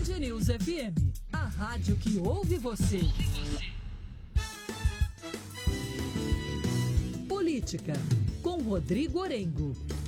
Band News FM, a rádio que ouve você. Política, com Rodrigo Orengo.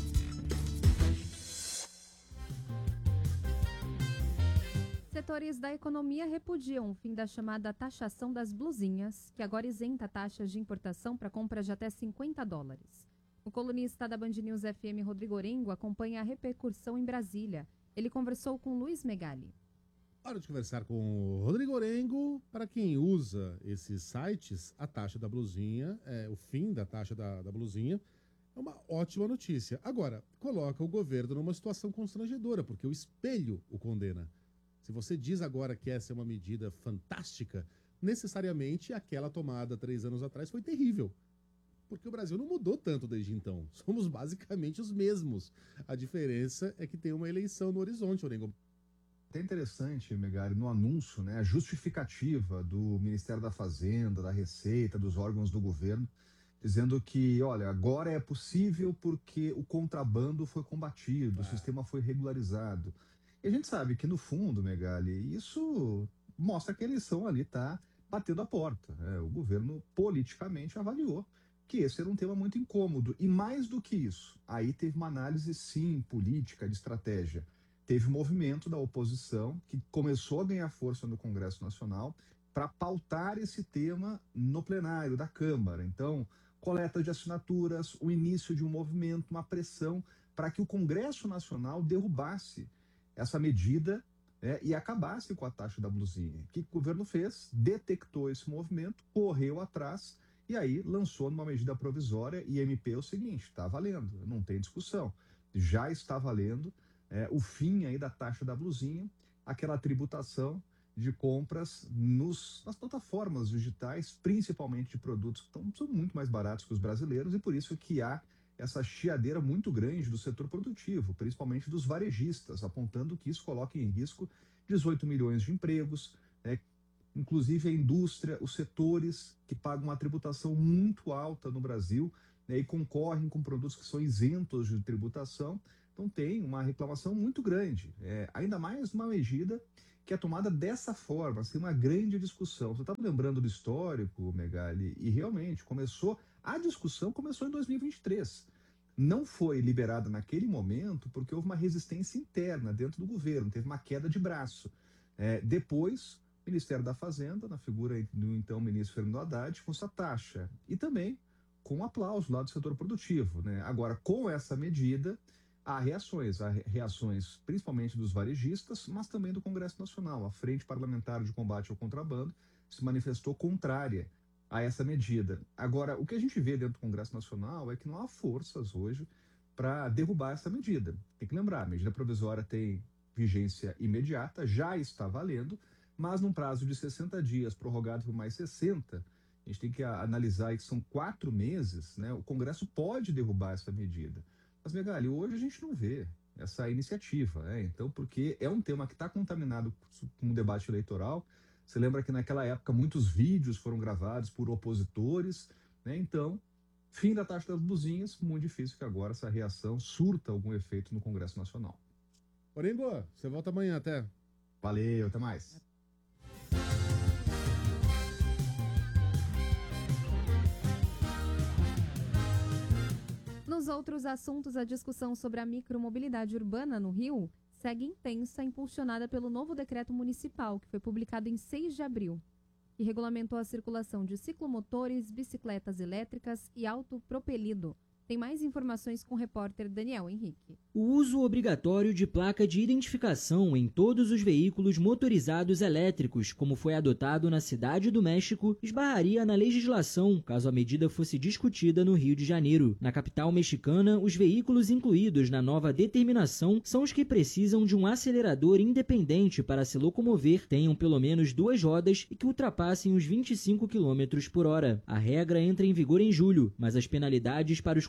Setores da economia repudiam o fim da chamada taxação das blusinhas, que agora isenta taxas de importação para compras de até $50. O colunista da Band News FM, Rodrigo Orengo, acompanha a repercussão em Brasília. Ele conversou com Luiz Megali. Hora de conversar com o Rodrigo Orengo. Para quem usa esses sites, a taxa da blusinha, o fim da taxa da blusinha, é uma ótima notícia. Agora, coloca o governo numa situação constrangedora, porque o espelho o condena. Se você diz agora que essa é uma medida fantástica, necessariamente aquela tomada 3 anos atrás foi terrível. Porque o Brasil não mudou tanto desde então. Somos basicamente os mesmos. A diferença é que tem uma eleição no horizonte, Orengo. É interessante, Megali, no anúncio, né, a justificativa do Ministério da Fazenda, da Receita, dos órgãos do governo, dizendo que, olha, agora é possível porque o contrabando foi combatido, o sistema foi regularizado. E a gente sabe que, no fundo, Megali, isso mostra que a eleição ali está batendo a porta. O governo politicamente avaliou que esse era um tema muito incômodo. E mais do que isso, aí teve uma análise, sim, política, de estratégia. Teve um movimento da oposição que começou a ganhar força no Congresso Nacional para pautar esse tema no plenário da Câmara. Então, coleta de assinaturas, o início de um movimento, uma pressão para que o Congresso Nacional derrubasse essa medida e acabasse com a taxa da blusinha. O que o governo fez? Detectou esse movimento, correu atrás e aí lançou numa medida provisória e MP o seguinte: está valendo, não tem discussão, já está valendo o fim aí da taxa da blusinha, aquela tributação de compras nas plataformas digitais, principalmente de produtos que são muito mais baratos que os brasileiros, e por isso que há essa chiadeira muito grande do setor produtivo, principalmente dos varejistas, apontando que isso coloca em risco 18 milhões de empregos, inclusive a indústria, os setores que pagam uma tributação muito alta no Brasil, e concorrem com produtos que são isentos de tributação. Então tem uma reclamação muito grande, ainda mais uma medida que é tomada dessa forma, assim, uma grande discussão. Você estava lembrando do histórico, Megali, e realmente a discussão começou em 2023. Não foi liberada naquele momento porque houve uma resistência interna dentro do governo, teve uma queda de braço. Depois, o Ministério da Fazenda, na figura do então ministro Fernando Haddad, com essa taxa. E também com aplauso lá do setor produtivo, né? Agora, com essa medida, há reações principalmente dos varejistas, mas também do Congresso Nacional. A Frente Parlamentar de Combate ao Contrabando se manifestou contrária a essa medida. Agora, o que a gente vê dentro do Congresso Nacional é que não há forças hoje para derrubar essa medida. Tem que lembrar, a medida provisória tem vigência imediata, já está valendo, mas num prazo de 60 dias, prorrogado por mais 60, a gente tem que analisar que são 4 meses, né? O Congresso pode derrubar essa medida. Mas, Megali, hoje a gente não vê essa iniciativa, então, porque é um tema que está contaminado com o debate eleitoral. Você lembra que naquela época muitos vídeos foram gravados por opositores, né? Então, fim da taxa das blusinhas, muito difícil que agora essa reação surta algum efeito no Congresso Nacional. Orengo, você volta amanhã até. Valeu, até mais. Nos outros assuntos, a discussão sobre a micromobilidade urbana no Rio segue intensa, impulsionada pelo novo decreto municipal, que foi publicado em 6 de abril, que regulamentou a circulação de ciclomotores, bicicletas elétricas e autopropelido. Tem mais informações com o repórter Daniel Henrique. O uso obrigatório de placa de identificação em todos os veículos motorizados elétricos, como foi adotado na Cidade do México, esbarraria na legislação caso a medida fosse discutida no Rio de Janeiro. Na capital mexicana, os veículos incluídos na nova determinação são os que precisam de um acelerador independente para se locomover, tenham pelo menos 2 rodas e que ultrapassem os 25 km por hora. A regra entra em vigor em julho, mas as penalidades para os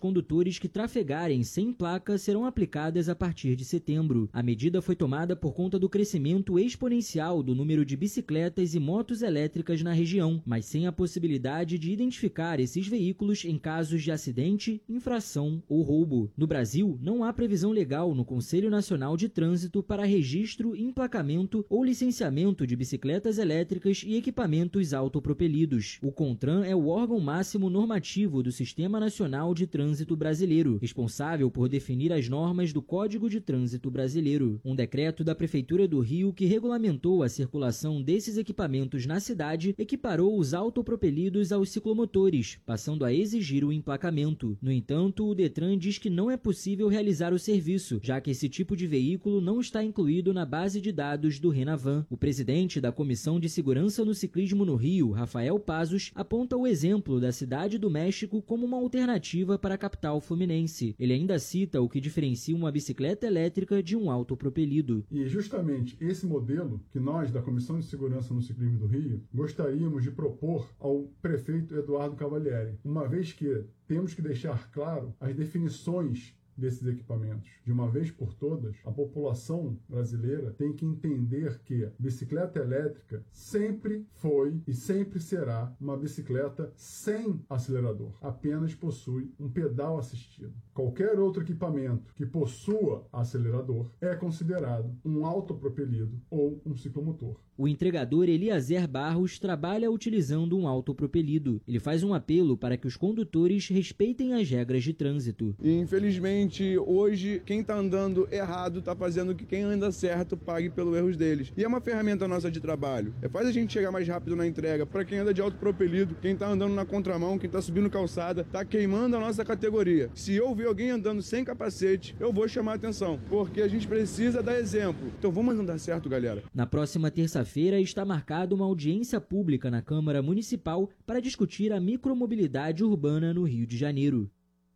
condutores que trafegarem sem placa serão aplicadas a partir de setembro. A medida foi tomada por conta do crescimento exponencial do número de bicicletas e motos elétricas na região, mas sem a possibilidade de identificar esses veículos em casos de acidente, infração ou roubo. No Brasil, não há previsão legal no Conselho Nacional de Trânsito para registro, emplacamento ou licenciamento de bicicletas elétricas e equipamentos autopropelidos. O CONTRAN é o órgão máximo normativo do Sistema Nacional de Trânsito Brasileiro, responsável por definir as normas do Código de Trânsito Brasileiro. Um decreto da Prefeitura do Rio que regulamentou a circulação desses equipamentos na cidade equiparou os autopropelidos aos ciclomotores, passando a exigir o emplacamento. No entanto, o Detran diz que não é possível realizar o serviço, já que esse tipo de veículo não está incluído na base de dados do Renavan. O presidente da Comissão de Segurança no Ciclismo no Rio, Rafael Pazos, aponta o exemplo da Cidade do México como uma alternativa para a capital fluminense. Ele ainda cita o que diferencia uma bicicleta elétrica de um autopropelido. E justamente esse modelo que nós, da Comissão de Segurança no Ciclismo do Rio, gostaríamos de propor ao prefeito Eduardo Cavalieri, uma vez que temos que deixar claro as definições desses equipamentos. De uma vez por todas, a população brasileira tem que entender que bicicleta elétrica sempre foi e sempre será uma bicicleta sem acelerador. Apenas possui um pedal assistido. Qualquer outro equipamento que possua acelerador é considerado um autopropelido ou um ciclomotor. O entregador Eliezer Barros trabalha utilizando um autopropelido. Ele faz um apelo para que os condutores respeitem as regras de trânsito. E, infelizmente, hoje, quem está andando errado está fazendo que quem anda certo pague pelos erros deles. E é uma ferramenta nossa de trabalho. Faz a gente chegar mais rápido na entrega. Para quem anda de autopropelido, quem está andando na contramão, quem está subindo calçada, está queimando a nossa categoria. Se eu ver alguém andando sem capacete, eu vou chamar a atenção, porque a gente precisa dar exemplo. Então vamos andar certo, galera. Na próxima terça-feira está marcada uma audiência pública na Câmara Municipal para discutir a micromobilidade urbana no Rio de Janeiro.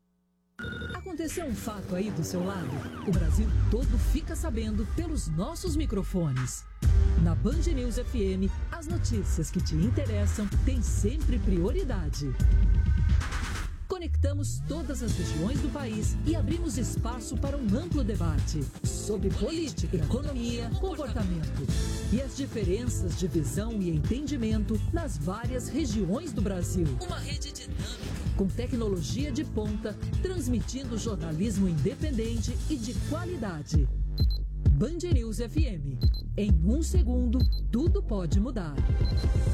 Aconteceu um fato aí do seu lado? O Brasil todo fica sabendo pelos nossos microfones. Na Band News FM, as notícias que te interessam têm sempre prioridade. Conectamos todas as regiões do país e abrimos espaço para um amplo debate sobre política, economia, comportamento e as diferenças de visão e entendimento nas várias regiões do Brasil. Uma rede dinâmica, com tecnologia de ponta, transmitindo jornalismo independente e de qualidade. Band News FM. Em um segundo, tudo pode mudar.